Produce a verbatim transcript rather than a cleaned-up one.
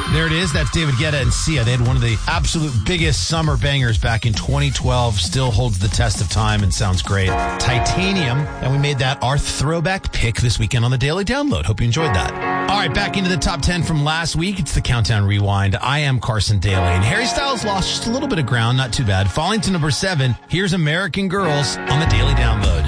There it is. That's David Guetta and Sia. They had one of the absolute biggest summer bangers back in twenty twelve. Still holds the test of time and sounds great. Titanium. And we made that our throwback pick this weekend on the Daily Download. Hope you enjoyed that. All right, back into the top ten from last week. It's the Countdown Rewind. I am Carson Daly. And Harry Styles lost just a little bit of ground. Not too bad. Falling to number seven. Here's American Girls on the Daily Download.